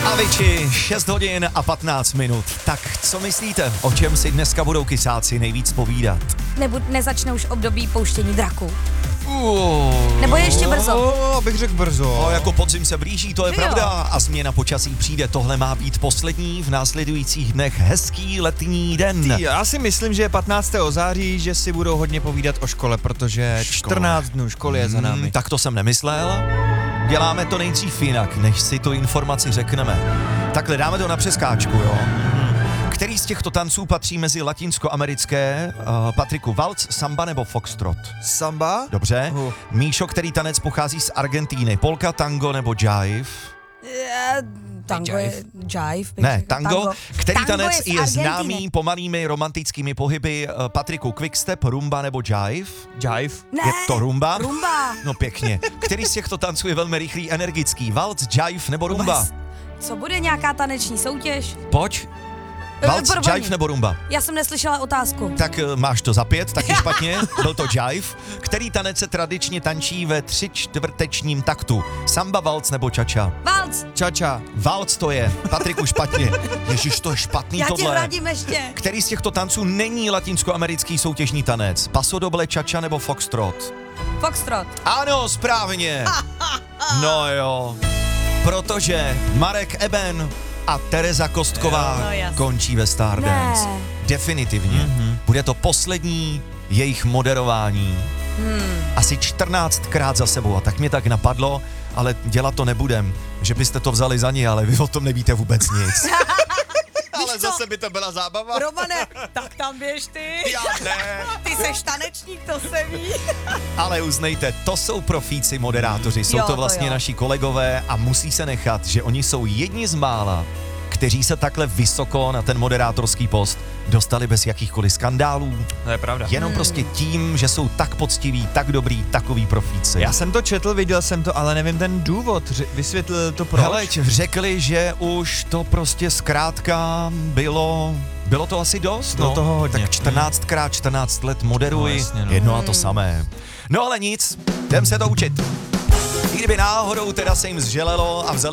Avicii, 6 hodin a 15 minut. Tak co myslíte, o čem si dneska budou kysáci nejvíc povídat? Nezačne už období pouštění draků. Nebo je ještě brzo? Abych řekl brzo. No, jako podzim se blíží, to je Že jo? pravda. A změna počasí přijde. Tohle má být poslední v následujících dnech hezký letní den. Já si myslím, že je 15. září, že si budou hodně povídat o škole, protože 14 dnů školy je za námi. Tak to jsem nemyslel. Děláme to nejdřív jinak, než si tu informaci řekneme. Takhle dáme to na přeskáčku, jo? Který z těchto tanců patří mezi latinskoamerické? Patriku, valc, samba nebo foxtrot? Samba? Dobře. Míšo, který tanec pochází z Argentíny? Polka, tango nebo jive? Tango je jive. Ne, tango. Který Tango tanec z je Argentiny. známý pomalými romantickými pohyby? Patriku, quickstep, rumba nebo jive? Jive? Ne, Je to rumba? Rumba. No pěkně. Který z těchto tanců je velmi rychlý, energický? Valc, jive nebo rumba? Co bude nějaká taneční soutěž? Pojď. Valc, Promiň. jive nebo rumba? Já jsem neslyšela otázku. Tak máš to za 5, taky špatně, byl to jive. Který tanec se tradičně tančí ve 3/4 taktu? Samba, valc nebo čača? Valc, Čača. Valc to je, Patriku špatně. Ježiš, to je špatný já tě tohle. vradím ještě. Který z těchto tanců není latinskoamerický soutěžní tanec? Paso doble, čača nebo foxtrot? Foxtrot. Ano, správně. No jo, protože Marek Eben a Tereza Kostková No, jasně. končí ve Stardance. Ne. Definitivně. Bude to poslední jejich moderování. Asi 14krát za sebou. A tak mě tak napadlo, ale dělat to nebudem, že byste to vzali za ně, ale vy o tom nevíte vůbec nic. Ale co? zase by to byla zábava. Romane, tak tam běž ty. Já ne. Ty seš tanečník, to se ví. Ale uznejte, to jsou profíci moderátoři, jsou Jo, to to vlastně jo. naši kolegové a musí se nechat, že oni jsou jedni z mála, kteří se takhle vysoko na ten moderátorský post dostali bez jakýchkoliv skandálů, To je pravda. jenom prostě tím, že jsou tak poctiví, tak dobrý, takový profíci. Já jsem to četl, viděl jsem to, ale nevím ten důvod. Vysvětlil to proč? Hele, řekli, že už to prostě zkrátka bylo to asi dost, Bylo no. toho hodně. Tak 14krát 14 let moderuj, No, jasně, no. jedno a to samé. No ale nic, jdem se to učit. I kdyby náhodou teda se jim zželelo a vzali